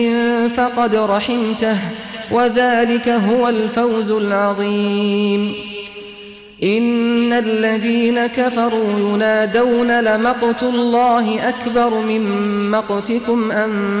فقد رحمته وذلك هو الفوز العظيم. إن الذين كفروا ينادون لمقت الله أكبر من مقتكم